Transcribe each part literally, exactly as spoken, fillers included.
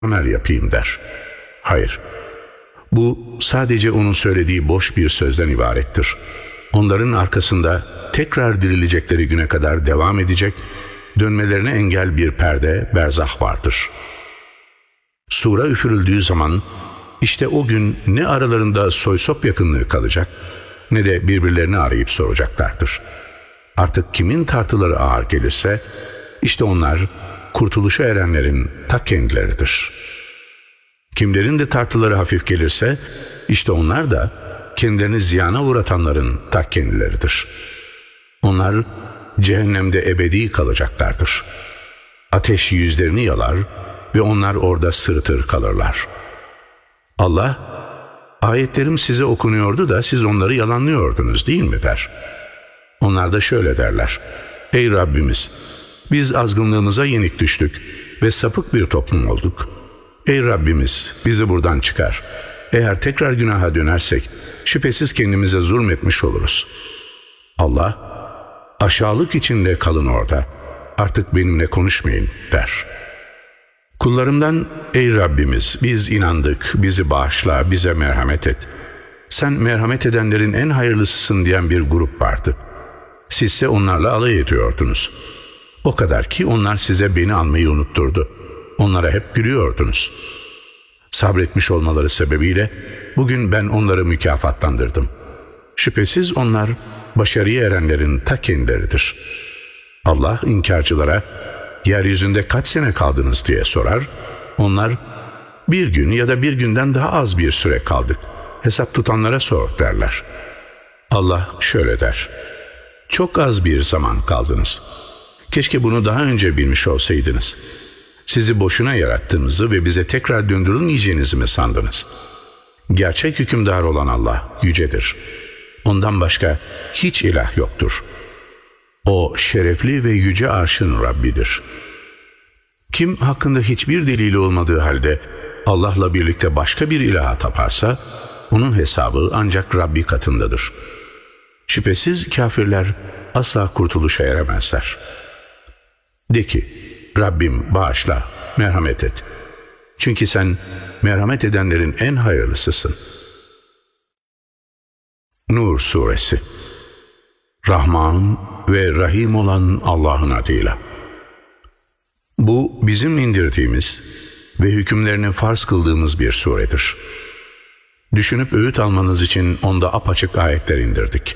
amel yapayım der. Hayır, bu sadece onun söylediği boş bir sözden ibarettir. Onların arkasında tekrar dirilecekleri güne kadar devam edecek, dönmelerine engel bir perde, berzah vardır. Sura üfürüldüğü zaman işte o gün ne aralarında soysop yakınlığı kalacak ne de birbirlerini arayıp soracaklardır. Artık kimin tartıları ağır gelirse işte onlar kurtuluşa erenlerin ta kendileridir. Kimlerin de tartıları hafif gelirse işte onlar da kendilerini ziyana uğratanların ta kendileridir. Onlar cehennemde ebedi kalacaklardır. Ateş yüzlerini yalar ve onlar orada sırıtır kalırlar. Allah, ayetlerim size okunuyordu da siz onları yalanlıyordunuz değil mi der. Onlar da şöyle derler: Ey Rabbimiz, biz azgınlığımıza yenik düştük ve sapık bir toplum olduk. Ey Rabbimiz, bizi buradan çıkar. Eğer tekrar günaha dönersek şüphesiz kendimize zulmetmiş oluruz. Allah, aşağılık içinde kalın orada, artık benimle konuşmayın der. Kullarımdan, ey Rabbimiz, biz inandık, bizi bağışla, bize merhamet et. Sen merhamet edenlerin en hayırlısısın diyen bir grup vardı. Sizse onlarla alay ediyordunuz. O kadar ki onlar size beni anmayı unutturdu. Onlara hep gülüyordunuz. Sabretmiş olmaları sebebiyle bugün ben onları mükafatlandırdım. Şüphesiz onlar başarıya erenlerin ta kendileridir. Allah inkarcılara yeryüzünde kaç sene kaldınız diye sorar. Onlar bir gün ya da bir günden daha az bir süre kaldık. Hesap tutanlara sor derler. Allah şöyle der: çok az bir zaman kaldınız. Keşke bunu daha önce bilmiş olsaydınız. Sizi boşuna yarattığımızı ve bize tekrar döndürülmeyeceğinizi mi sandınız? Gerçek hükümdar olan Allah yücedir. Ondan başka hiç ilah yoktur. O şerefli ve yüce arşın Rabbidir. Kim hakkında hiçbir delili olmadığı halde Allah'la birlikte başka bir ilaha taparsa onun hesabı ancak Rabbi katındadır. Şüphesiz kafirler asla kurtuluşa eremezler. De ki, Rabbim bağışla, merhamet et. Çünkü sen merhamet edenlerin en hayırlısısın. Nur Suresi. Rahman ve Rahim olan Allah'ın adıyla. Bu bizim indirdiğimiz ve hükümlerini farz kıldığımız bir suredir. Düşünüp öğüt almanız için onda apaçık ayetler indirdik.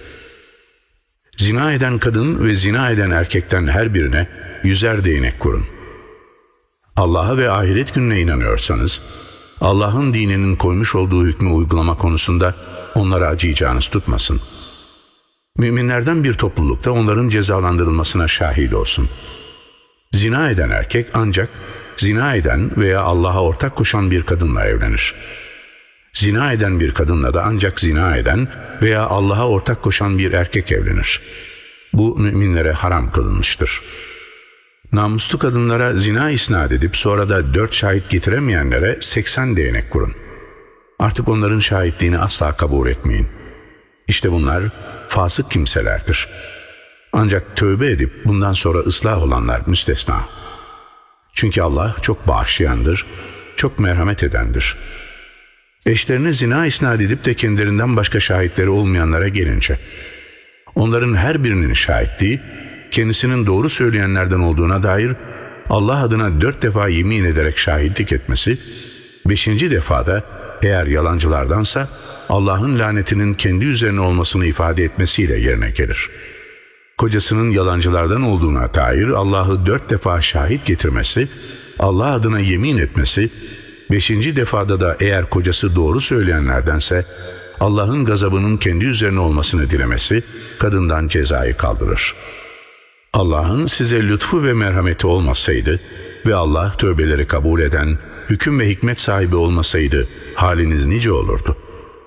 Zina eden kadın ve zina eden erkekten her birine yüzer değnek vurun. Allah'a ve ahiret gününe inanıyorsanız, Allah'ın dininin koymuş olduğu hükmü uygulama konusunda onlara acıyacağınız tutmasın. Müminlerden bir toplulukta onların cezalandırılmasına şahit olsun. Zina eden erkek ancak zina eden veya Allah'a ortak koşan bir kadınla evlenir. Zina eden bir kadınla da ancak zina eden veya Allah'a ortak koşan bir erkek evlenir. Bu müminlere haram kılınmıştır. Namuslu kadınlara zina isnat edip sonra da dört şahit getiremeyenlere seksen değnek vurun. Artık onların şahitliğini asla kabul etmeyin. İşte bunlar fasık kimselerdir. Ancak tövbe edip bundan sonra ıslah olanlar müstesna. Çünkü Allah çok bağışlayandır, çok merhamet edendir. Eşlerine zina isnat edip de kendilerinden başka şahitleri olmayanlara gelince, onların her birinin şahitliği, kendisinin doğru söyleyenlerden olduğuna dair Allah adına dört defa yemin ederek şahitlik etmesi, beşinci defada eğer yalancılardansa Allah'ın lanetinin kendi üzerine olmasını ifade etmesiyle yerine gelir. Kocasının yalancılardan olduğuna dair Allah'ı dört defa şahit getirmesi, Allah adına yemin etmesi, beşinci defada da eğer kocası doğru söyleyenlerdense Allah'ın gazabının kendi üzerine olmasını dilemesi kadından cezayı kaldırır. Allah'ın size lütfu ve merhameti olmasaydı ve Allah tövbeleri kabul eden, hüküm ve hikmet sahibi olmasaydı haliniz nice olurdu.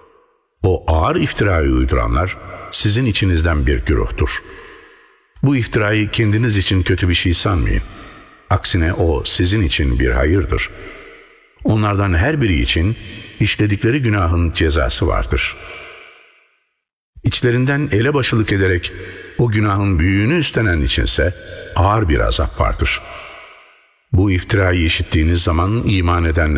O ağır iftirayı uyduranlar sizin içinizden bir güruhtur. Bu iftirayı kendiniz için kötü bir şey sanmayın. Aksine o sizin için bir hayırdır. Onlardan her biri için işledikleri günahın cezası vardır. İçlerinden elebaşılık ederek o günahın büyüğünü üstlenen içinse ağır bir azap vardır. Bu iftirayı işittiğiniz zaman iman edenler